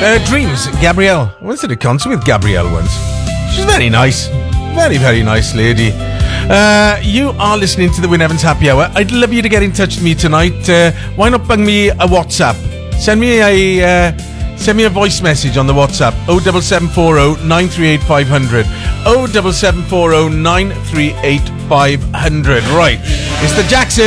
Dreams, Gabrielle. I went to the concert with Gabrielle once. She's very nice. Very, very nice lady. You are listening to the Wyn Evans Happy Hour. I'd love you to get in touch with me tonight. Why not bung me a WhatsApp? Send me a voice message on the WhatsApp. 07740 938 500. 07740 938 500. Right. It's the Jackson.